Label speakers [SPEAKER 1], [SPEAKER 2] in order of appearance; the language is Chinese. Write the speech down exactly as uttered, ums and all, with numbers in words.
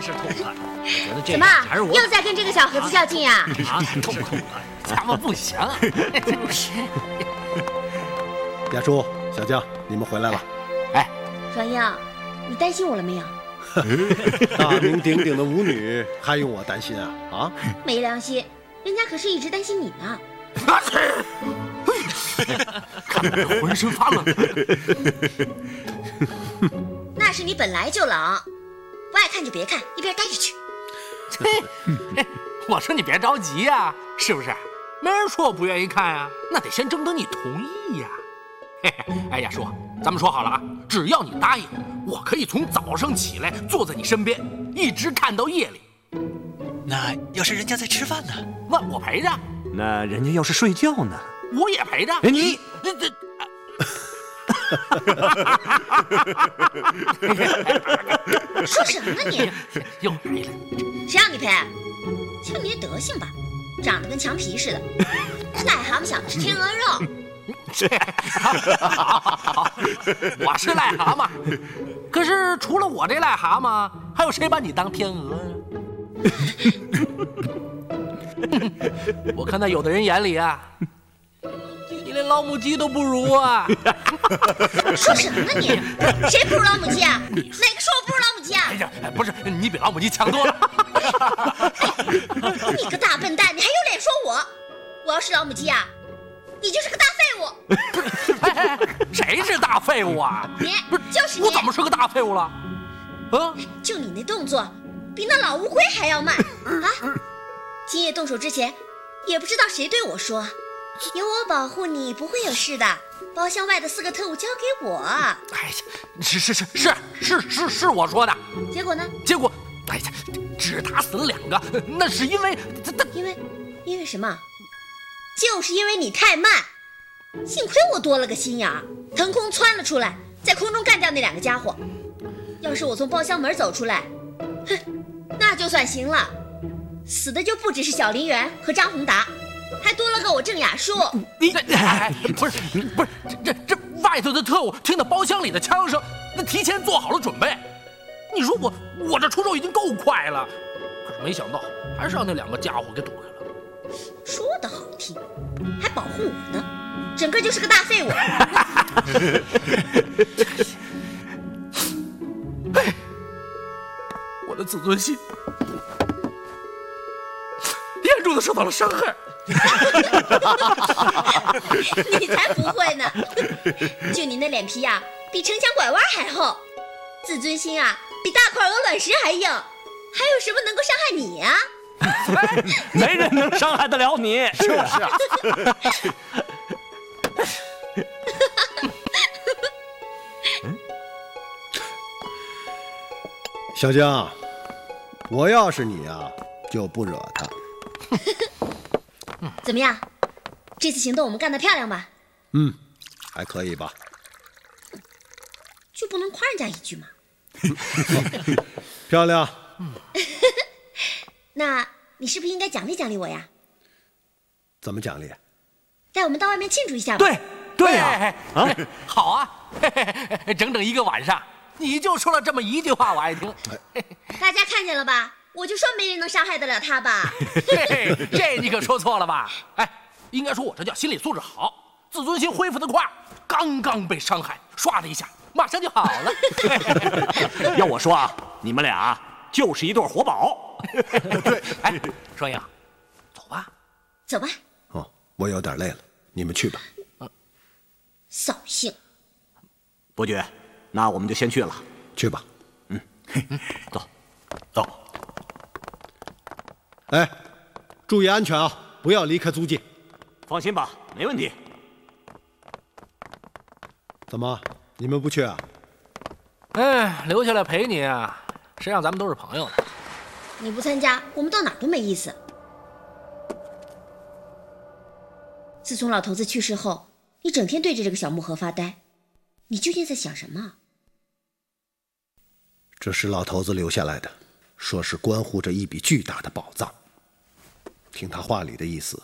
[SPEAKER 1] 是痛快。我觉得这
[SPEAKER 2] 怎么
[SPEAKER 1] 还是我
[SPEAKER 2] 又在跟这个小盒子较劲呀？
[SPEAKER 1] 啊，痛痛快，咱们不行。就是。
[SPEAKER 3] 亚叔、小江，你们回来了。
[SPEAKER 1] 哎，
[SPEAKER 2] 双英，你担心我了没有？
[SPEAKER 3] 大名鼎鼎的舞女，还用我担心啊？啊？
[SPEAKER 2] 没良心，人家可是一直担心你呢。
[SPEAKER 1] 看得浑身发冷。
[SPEAKER 2] 那是你本来就冷，不爱看就别看，一边待着去。
[SPEAKER 1] 嘿，我说你别着急呀、啊，是不是？没人说我不愿意看呀、啊，那得先征得你同意呀、啊。嘿嘿，哎，亚叔，咱们说好了啊，只要你答应，我可以从早上起来坐在你身边，一直看到夜里。
[SPEAKER 4] 那要是人家在吃饭呢？
[SPEAKER 1] 那我陪着。
[SPEAKER 5] 那人家要是睡觉呢？
[SPEAKER 1] 我也陪着。
[SPEAKER 5] 哎，你
[SPEAKER 1] 这这。
[SPEAKER 2] 说什么你？
[SPEAKER 1] 又来了！
[SPEAKER 2] 谁让你陪？就你的德行吧，长得跟墙皮似的。癞蛤蟆想的是天鹅肉。
[SPEAKER 1] 我是癞蛤蟆，可是除了我这癞蛤蟆，还有谁把你当天鹅啊？我看在有的人眼里啊，你连老母鸡都不如啊！
[SPEAKER 2] 说什么你？谁不如老母鸡啊？哪个说我不如老母鸡啊？
[SPEAKER 1] 哎呀，不是，你比老母鸡强多了。
[SPEAKER 2] 你个大笨蛋，你还有脸说我？我要是老母鸡啊，你就是个大废物。
[SPEAKER 1] 哎，谁是大废物啊？
[SPEAKER 2] 你
[SPEAKER 1] 不是，
[SPEAKER 2] 就是你。
[SPEAKER 1] 我怎么是个大废物了？啊？
[SPEAKER 2] 就你那动作，比那老乌龟还要慢啊！今夜动手之前，也不知道谁对我说，有我保护你，不会有事的。包厢外的四个特务交给我。
[SPEAKER 1] 哎呀，是是是是是是是我说的。
[SPEAKER 2] 结果呢？
[SPEAKER 1] 结果，哎呀，只打死了两个，那是因为
[SPEAKER 2] 因为因为什么？就是因为你太慢。幸亏我多了个心眼儿，腾空窜了出来，在空中干掉那两个家伙。要是我从包厢门走出来，哼，那就算行了。死的就不只是小林园和张宏达，还多了个我郑雅树。
[SPEAKER 1] 你哎，不是不是，这这外头的特务听到包厢里的枪声，那提前做好了准备。你说我我这出手已经够快了，可是没想到还是让那两个家伙给躲开了。
[SPEAKER 2] 说的好听，还保护我呢，整个就是个大废物。
[SPEAKER 1] 哎，我的自尊心严重的受到了伤害。
[SPEAKER 2] 你才不会呢，就你那脸皮呀、啊，比城墙拐弯还厚，自尊心啊，比大块鹅卵石还硬，还有什么能够伤害你呀、
[SPEAKER 5] 啊？没人能伤害得了你。
[SPEAKER 3] 就是啊。小江，我要是你啊，就不惹他。
[SPEAKER 2] 怎么样？这次行动我们干得漂亮吧？
[SPEAKER 3] 嗯，还可以吧。
[SPEAKER 2] 就不能夸人家一句吗？
[SPEAKER 3] 漂亮。
[SPEAKER 2] 那你是不是应该奖励奖励我呀？
[SPEAKER 3] 怎么奖励？
[SPEAKER 2] 带我们到外面庆祝一下吧。
[SPEAKER 5] 对对呀、
[SPEAKER 1] 啊，啊，好啊，整整一个晚上，你就说了这么一句话，我爱听。
[SPEAKER 2] 大家看见了吧？我就说没人能伤害得了他吧。
[SPEAKER 1] 嘿，这你可说错了吧？哎，应该说我这叫心理素质好，自尊心恢复得快，刚刚被伤害，唰的一下，马上就好了。
[SPEAKER 5] 要我说啊，你们俩就是一对活宝。
[SPEAKER 3] 对，
[SPEAKER 1] 哎，双英，走吧，
[SPEAKER 2] 走吧。
[SPEAKER 3] 哦，我有点累了，你们去吧。
[SPEAKER 2] 扫兴。
[SPEAKER 5] 伯爵，那我们就先去了。
[SPEAKER 3] 去吧。
[SPEAKER 5] 嗯，走，
[SPEAKER 3] 走。哎，注意安全啊，不要离开租界。
[SPEAKER 5] 放心吧，没问题。
[SPEAKER 3] 怎么，你们不去啊？
[SPEAKER 1] 哎，留下来陪你啊，谁让咱们都是朋友呢？
[SPEAKER 2] 你不参加，我们到哪儿都没意思。自从老头子去世后，你整天对着这个小木盒发呆，你究竟在想什么？
[SPEAKER 3] 这是老头子留下来的，说是关乎着一笔巨大的宝藏。听他话里的意思，